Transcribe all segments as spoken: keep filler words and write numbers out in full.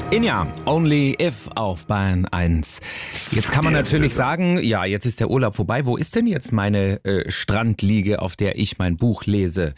Inja, Only If auf Bayern eins. Jetzt kann man natürlich sagen, ja, jetzt ist der Urlaub vorbei. Wo ist denn jetzt meine äh, Strandliege, auf der ich mein Buch lese?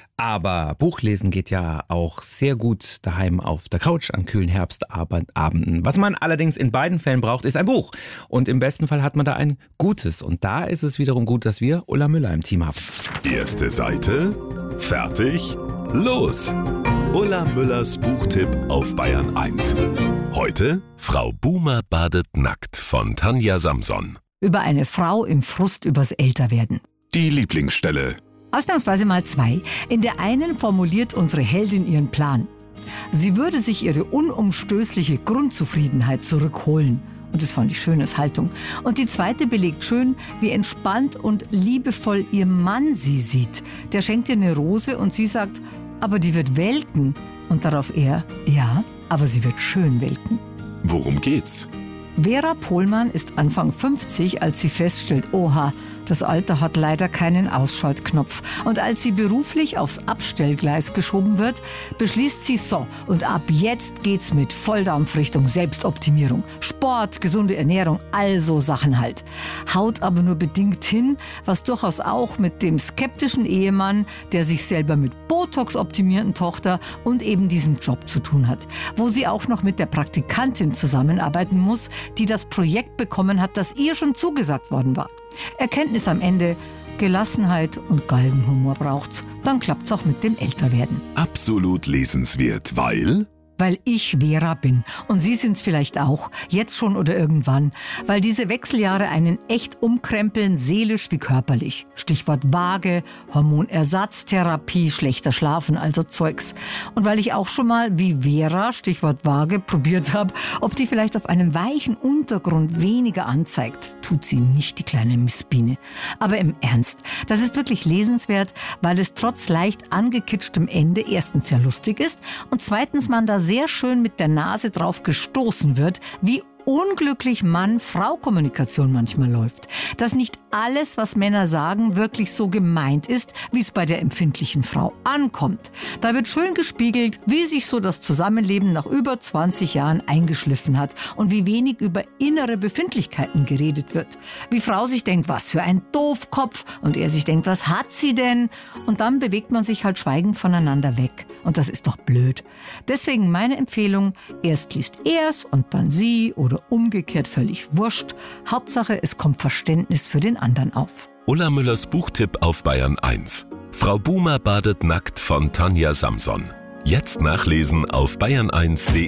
Aber Buchlesen geht ja auch sehr gut daheim auf der Couch an kühlen Herbstabenden. Was man allerdings in beiden Fällen braucht, ist ein Buch. Und im besten Fall hat man da ein gutes. Und da ist es wiederum gut, dass wir Ulla Müller im Team haben. Erste Seite, fertig, los! Ulla Müllers Buchtipp auf Bayern eins. Heute Frau Boomer badet nackt von Tanja Samson. Über eine Frau im Frust übers Älterwerden. Die Lieblingsstelle. Ausnahmsweise mal zwei. In der einen formuliert unsere Heldin ihren Plan. Sie würde sich ihre unumstößliche Grundzufriedenheit zurückholen. Und das fand ich schön als Haltung. Und die zweite belegt schön, wie entspannt und liebevoll ihr Mann sie sieht. Der schenkt ihr eine Rose und sie sagt, aber die wird welken. Und darauf er, ja, aber sie wird schön welken. Worum geht's? Vera Pohlmann ist Anfang fünfzig, als sie feststellt, oha, das Alter hat leider keinen Ausschaltknopf. Und als sie beruflich aufs Abstellgleis geschoben wird, beschließt sie so, und ab jetzt geht's mit Volldampf Richtung Selbstoptimierung. Sport, gesunde Ernährung, all so Sachen halt. Haut aber nur bedingt hin, was durchaus auch mit dem skeptischen Ehemann, der sich selber mit Botox optimierten Tochter und eben diesem Job zu tun hat. Wo sie auch noch mit der Praktikantin zusammenarbeiten muss, die das Projekt bekommen hat, das ihr schon zugesagt worden war. Erkenntnis am Ende, Gelassenheit und Galgenhumor braucht's. Dann klappt's auch mit dem Älterwerden. Absolut lesenswert, weil... Weil ich Vera bin. Und Sie sind's vielleicht auch. Jetzt schon oder irgendwann. Weil diese Wechseljahre einen echt umkrempeln, seelisch wie körperlich. Stichwort Waage, Hormonersatztherapie, schlechter Schlafen, also Zeugs. Und weil ich auch schon mal, wie Vera, Stichwort Waage, probiert habe, ob die vielleicht auf einem weichen Untergrund weniger anzeigt. Tut sie nicht, die kleine Missbiene. Aber im Ernst, das ist wirklich lesenswert, weil es trotz leicht angekitschtem Ende erstens ja lustig ist und zweitens man da sehr schön mit der Nase drauf gestoßen wird, wie unglücklich Mann-Frau-Kommunikation manchmal läuft. Dass nicht alles, was Männer sagen, wirklich so gemeint ist, wie es bei der empfindlichen Frau ankommt. Da wird schön gespiegelt, wie sich so das Zusammenleben nach über zwanzig Jahren eingeschliffen hat und wie wenig über innere Befindlichkeiten geredet wird. Wie Frau sich denkt, was für ein Doofkopf, und er sich denkt, was hat sie denn? Und dann bewegt man sich halt schweigend voneinander weg. Und das ist doch blöd. Deswegen meine Empfehlung, erst liest er's und dann sie oder umgekehrt, völlig wurscht. Hauptsache, es kommt Verständnis für den anderen auf. Ulla Müllers Buchtipp auf Bayern eins. Frau Boomer badet nackt von Tanja Samson. Jetzt nachlesen auf bayern eins punkt de.